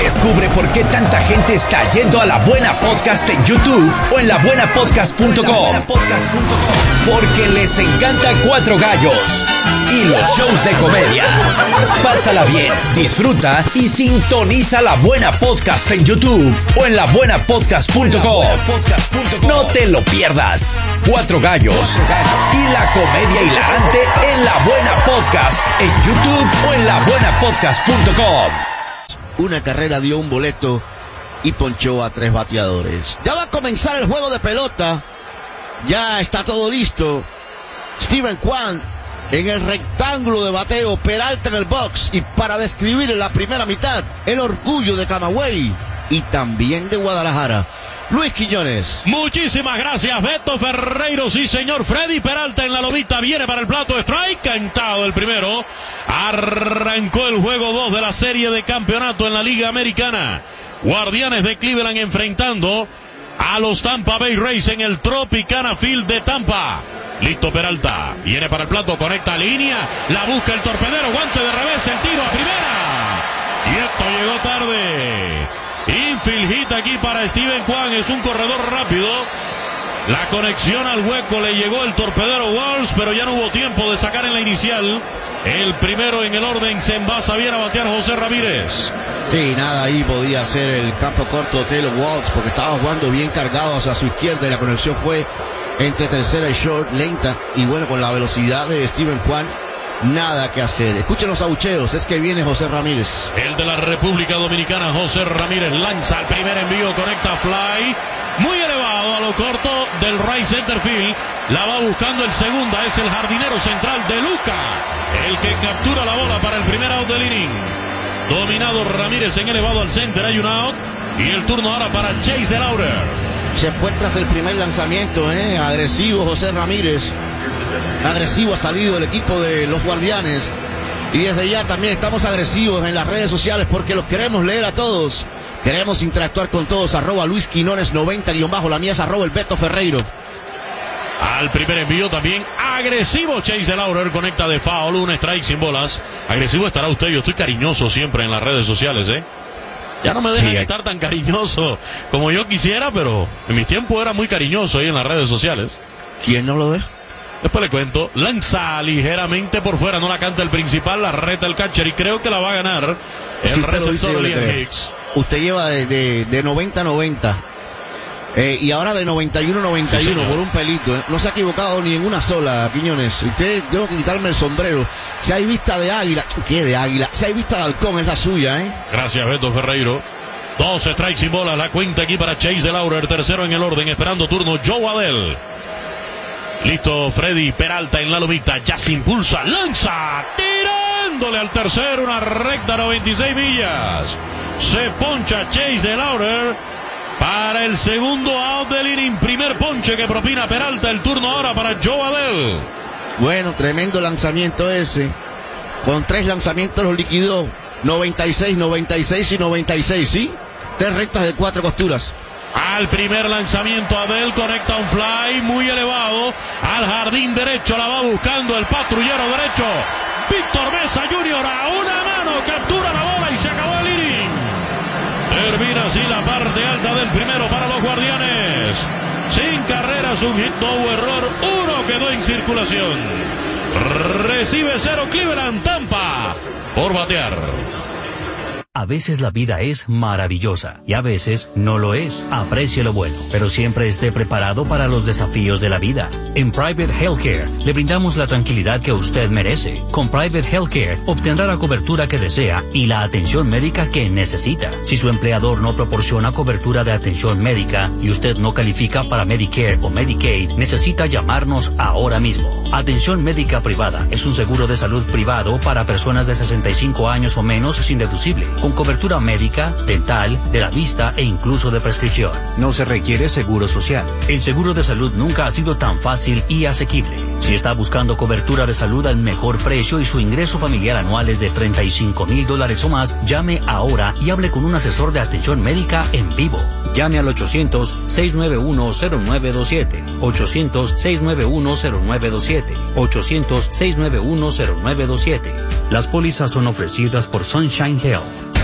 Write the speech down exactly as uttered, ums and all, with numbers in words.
Descubre por qué tanta gente está yendo a La Buena Podcast en YouTube o en la buena podcast punto com. Porque les encanta Cuatro Gallos y los shows de comedia. Pásala bien, disfruta y sintoniza La Buena Podcast en YouTube o en la buena podcast punto com. No te lo pierdas. Cuatro Gallos y la comedia hilarante en La Buena Podcast en YouTube o en la buena podcast punto com. Una carrera dio un boleto y ponchó a tres bateadores. Ya va a comenzar el juego de pelota. Ya está todo listo. Steven Kwan en el rectángulo de bateo, Peralta en el box, y para describir en la primera mitad el orgullo de Camagüey y también de Guadalajara, Luis Quiñones. Muchísimas gracias, Beto Ferreiro. Sí, señor. Freddy Peralta en la lomita viene para el plato. Strike, cantado el primero. Arrancó el juego dos de la serie de campeonato en la Liga Americana. Guardianes de Cleveland enfrentando a los Tampa Bay Rays en el Tropicana Field de Tampa. Listo Peralta, viene para el plato, conecta línea, la busca el torpedero, guante de revés, el tiro a primera. Y esto llegó tarde. Infield hit aquí para Steven Kwan, es un corredor rápido. La conexión al hueco le llegó el torpedero Walsh, pero ya no hubo tiempo de sacar en la inicial. El primero en el orden, se envasa bien a batear José Ramírez. Sí, nada, ahí podía hacer el campo corto Taylor Walsh, porque estaba jugando bien cargado hacia su izquierda y la conexión fue entre tercera y short, lenta, y bueno, con la velocidad de Steven Kwan, nada que hacer. Escuchen los abucheos, es que viene José Ramírez. El de la República Dominicana, José Ramírez, lanza el primer envío, conecta fly, muy elevado a lo corto del right center field. La va buscando el segunda, es el jardinero central de Luca, el que captura la bola para el primer out del inning. Dominado Ramírez en elevado al center, hay un out, y el turno ahora para Chase DeLauter. Se fue tras el primer lanzamiento, ¿eh? Agresivo José Ramírez. Agresivo ha salido el equipo de los Guardianes. Y desde ya también estamos agresivos en las redes sociales porque los queremos leer a todos. Queremos interactuar con todos. Arroba Luis Quinones noventa guión bajo. La mía es arroba el Beto Ferreiro. Al primer envío también agresivo Chase DeLauter, conecta de foul, un strike sin bolas. Agresivo estará usted, yo estoy cariñoso siempre en las redes sociales, ¿eh? Ya no me dejan sí, estar tan cariñoso como yo quisiera, pero en mis tiempos era muy cariñoso ahí en las redes sociales. ¿Quién no lo deja? Después le cuento, lanza ligeramente por fuera, no la canta el principal, la reta el catcher y creo que la va a ganar el sí, receptor Liam Hicks. Usted lleva de, de, de noventa a noventa. Eh, y ahora de noventa y uno a noventa y uno sí, por un pelito, ¿eh? No se ha equivocado ni en una sola, Quiñones. Usted, tengo que quitarme el sombrero. Si hay vista de águila, ¿qué de águila? Si hay vista de halcón, es la suya, ¿eh? Gracias, Beto Ferreiro. Dos strikes sin bolas, la cuenta aquí para Chase DeLauter, tercero en el orden, esperando turno Joe Adell. Listo Freddy Peralta en la lomita, ya se impulsa, lanza, tirándole al tercero, una recta noventa y seis millas. Se poncha Chase DeLauter. Para el segundo out del inning, primer ponche que propina Peralta, el turno ahora para Joe Adell. Bueno, tremendo lanzamiento ese. Con tres lanzamientos los liquidó. noventa y seis, noventa y seis y noventa y seis, ¿sí? Tres rectas de cuatro costuras. Al primer lanzamiento Adell conecta un fly muy elevado al jardín derecho, la va buscando el patrullero derecho. Víctor Mesa junior a una mano, captura la bola y se acabó el inning. Termina así la parte alta del primero para los Guardianes. Sin carreras, un hit, no hubo error, uno quedó en circulación. Recibe cero Cleveland, Tampa por batear. A veces la vida es maravillosa y a veces no lo es. Aprecie lo bueno, pero siempre esté preparado para los desafíos de la vida. En Private Healthcare le brindamos la tranquilidad que usted merece. Con Private Healthcare obtendrá la cobertura que desea y la atención médica que necesita. Si su empleador no proporciona cobertura de atención médica y usted no califica para Medicare o Medicaid, necesita llamarnos ahora mismo. Atención médica privada es un seguro de salud privado para personas de sesenta y cinco años o menos sin deducible, con cobertura médica, dental, de la vista e incluso de prescripción. No se requiere seguro social. El seguro de salud nunca ha sido tan fácil y asequible. Si está buscando cobertura de salud al mejor precio y su ingreso familiar anual es de treinta y cinco mil dólares o más, llame ahora y hable con un asesor de atención médica en vivo. Llame al ochocientos, seis nueve uno, cero nueve dos siete, ochocientos, seis nueve uno, cero nueve dos siete, ochocientos, seis nueve uno, cero nueve dos siete. Las pólizas son ofrecidas por Sunshine Health.